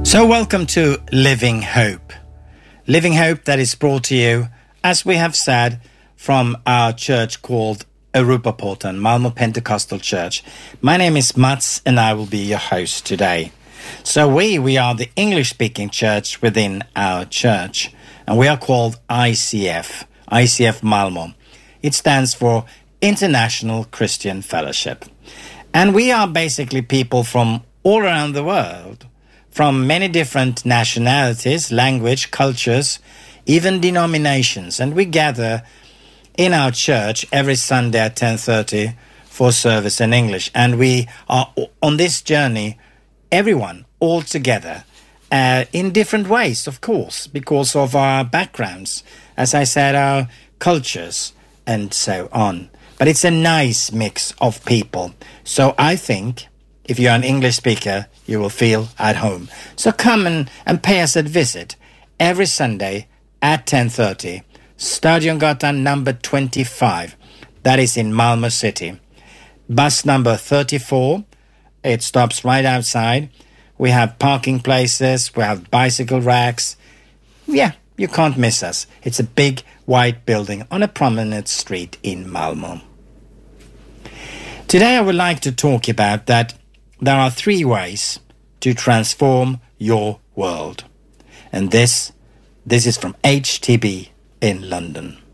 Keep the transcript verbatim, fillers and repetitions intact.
So welcome to Living Hope. Living Hope that is brought to you, as we have said, from our church called Europaporten, Malmö Pentecostal Church. My name is Mats and I will be your host today. So we, we are the English-speaking church within our church, and we are called I C F, I C F Malmö. It stands for International Christian Fellowship. And we are basically people from all around the world, from many different nationalities, language, cultures, even denominations. And we gather in our church every Sunday at ten thirty for service in English. And we are on this journey, everyone, all together, uh, in different ways, of course, because of our backgrounds, as I said, our cultures, and so on. But it's a nice mix of people. So I think if you're an English speaker, you will feel at home. So come and, and pay us a visit every Sunday at ten thirty. Stadiongatan number twenty-five. That is in Malmö City. Bus number thirty-four. It stops right outside. We have parking places. We have bicycle racks. Yeah, you can't miss us. It's a big white building on a prominent street in Malmö. Today I would like to talk about that there are three ways to transform your world. And this, this is from H T B in London.